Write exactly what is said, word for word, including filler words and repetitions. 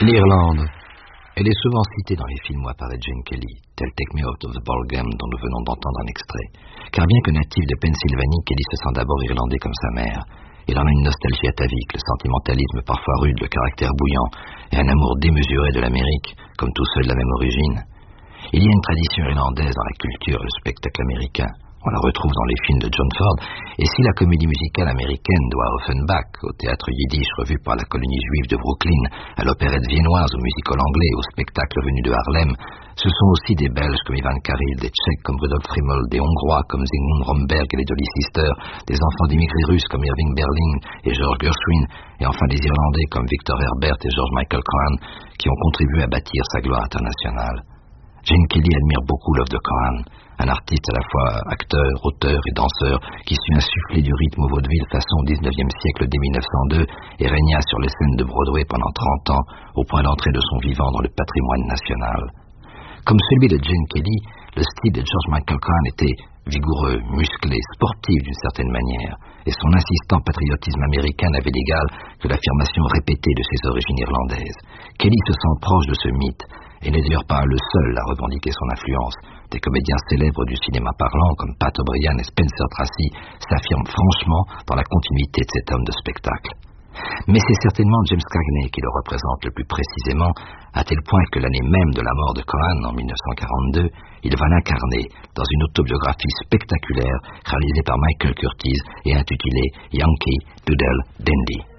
L'Irlande. Elle est souvent citée dans les films où apparaît Gene Kelly, tel Take Me Out of the Ballgame dont nous venons d'entendre un extrait. Car bien que natif de Pennsylvanie, Kelly se sent d'abord irlandais comme sa mère. Il en a une nostalgie atavique, le sentimentalisme parfois rude, le caractère bouillant, et un amour démesuré de l'Amérique, comme tous ceux de la même origine. Il y a une tradition irlandaise dans la culture et le spectacle américain. On la retrouve dans les films de John Ford, et si la comédie musicale américaine doit à Offenbach, au théâtre yiddish revu par la colonie juive de Brooklyn, à l'opérette viennoise, au musical anglais, au spectacle venu de Harlem, ce sont aussi des Belges comme Ivan Carril, des Tchèques comme Rudolf Friml, des Hongrois comme Zygmunt Romberg et les Dolly Sisters, des enfants d'immigrés russes comme Irving Berlin et George Gershwin, et enfin des Irlandais comme Victor Herbert et George Michael Cohan, qui ont contribué à bâtir sa gloire internationale. Gene Kelly admire beaucoup l'œuvre de Cohan, un artiste à la fois acteur, auteur et danseur qui sut insuffler du rythme au vaudeville façon dix-neuvième siècle dès mille neuf cent deux et régna sur les scènes de Broadway pendant trente ans au point d'entrer de son vivant dans le patrimoine national. Comme celui de Gene Kelly, le style de George Michael Cohan était vigoureux, musclé, sportif d'une certaine manière, et son insistant patriotisme américain n'avait d'égal que l'affirmation répétée de ses origines irlandaises. Kelly se sent proche de ce mythe, et n'est d'ailleurs pas le seul à revendiquer son influence. Des comédiens célèbres du cinéma parlant, comme Pat O'Brien et Spencer Tracy, s'affirment franchement dans la continuité de cet homme de spectacle. Mais c'est certainement James Cagney qui le représente le plus précisément, à tel point que l'année même de la mort de Cohan, en mille neuf cent quarante-deux, il va l'incarner dans une autobiographie spectaculaire réalisée par Michael Curtiz et intitulée Yankee Doodle Dandy.